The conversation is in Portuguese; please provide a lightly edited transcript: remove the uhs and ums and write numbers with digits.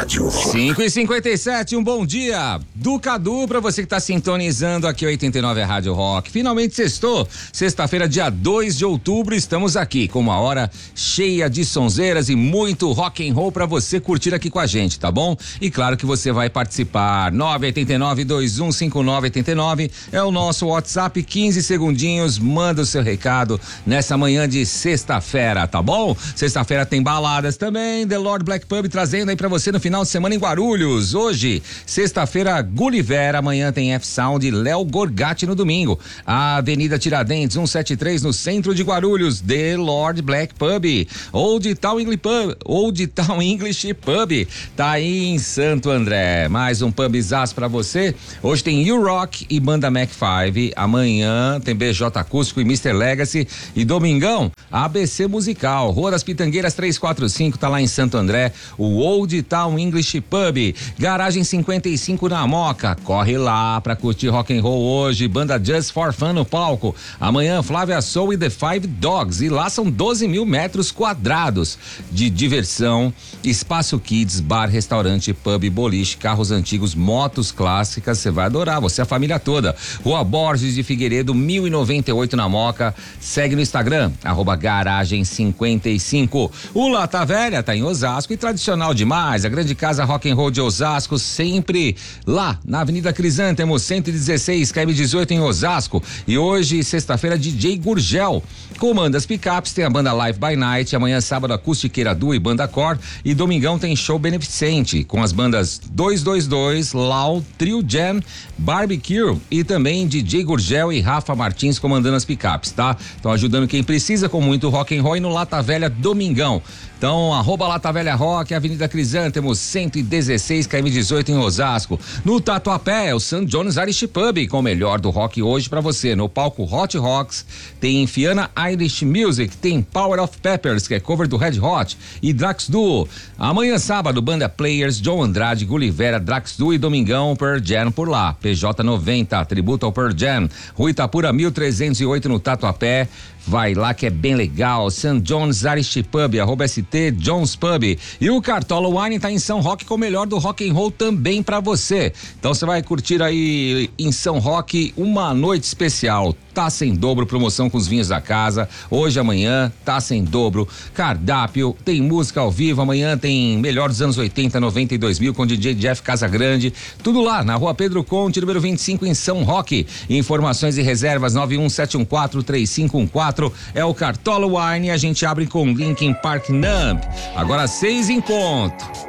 Rádio Rock. 5h57, um bom dia do Cadu pra você que tá sintonizando aqui 89 Rádio Rock. Finalmente sextou, sexta-feira, dia 2 de outubro, estamos aqui com uma hora cheia de sonzeiras e muito rock and roll pra você curtir aqui com a gente, tá bom? E claro que você vai participar. 989-215989 é o nosso WhatsApp, 15 segundinhos, manda o seu recado nessa manhã de sexta-feira, tá bom? Sexta-feira tem baladas também, The Lord Black Pub trazendo aí pra você no final de semana em Guarulhos. Hoje, sexta-feira, Gulliver, amanhã tem F-Sound e Léo Gorgatti no domingo. A Avenida Tiradentes, 173 no centro de Guarulhos, The Lord Black Pub. Old Town English Pub, tá aí em Santo André. Mais um pubzaço pra você. Hoje tem U-Rock e Banda Mac 5. Amanhã tem BJ Acústico e Mr. Legacy. E domingão, ABC Musical. Rua das Pitangueiras 345, tá lá em Santo André. O Old Town English Pub. Garagem 55 na Moca. Corre lá pra curtir rock and roll hoje. Banda Just for Fun no palco. Amanhã, Flávia Soul e The Five Dogs. E lá são 12 mil metros quadrados de diversão. Espaço Kids, bar, restaurante, pub, boliche, carros antigos, motos clássicas. Você vai adorar, você e a família toda. Rua Borges de Figueiredo, 1098 na Moca. Segue no Instagram, @garagem55. O Lata Velha tá em Osasco e tradicional demais. A grande casa rock and roll de Osasco, sempre lá na Avenida Crisântemo, 116, KM18 em Osasco. E hoje, sexta-feira, DJ Gurgel. Comanda as picapes, tem a banda Live by Night. Amanhã, sábado, Acustiqueira Du e Banda Cor. E domingão tem show beneficente com as bandas 222, Lau, Trio Jam, Barbecue e também DJ Gurgel e Rafa Martins comandando as picapes, tá? Então ajudando quem precisa com muito rock and roll e no Lata Velha domingão. Então, @Lata Velha Rock, Avenida Crisântemo, 116, KM18 em Osasco. No Tatuapé, é o St. John's Irish Pub, com o melhor do rock hoje pra você. No palco Hot Rocks, tem Fiana Irish Music, tem Power of Peppers, que é cover do Red Hot, e Drax Duo. Amanhã, sábado, Banda Players, John Andrade, Gulliver, Drax Duo e domingão, Pearl Jam por lá. PJ90, tributo ao Pearl Jam. Rua Itapura, 1308 no Tatuapé. Vai lá que é bem legal. St. John's Irish Pub, @ST John's Pub. E o Cartola Wine tá em São Roque com o melhor do rock and roll também pra você. Então você vai curtir aí em São Roque uma noite especial. Taça em dobro, promoção com os vinhos da casa. Hoje, amanhã, taça em dobro, cardápio, tem música ao vivo. Amanhã tem melhor dos anos 80, 90 e 2000 com DJ Jeff Casagrande. Tudo lá na Rua Pedro Conte, número 25 em São Roque. Informações e reservas 917143514. É o Cartola Wine. A gente abre com Linkin Park Numb. Agora 6 em ponto.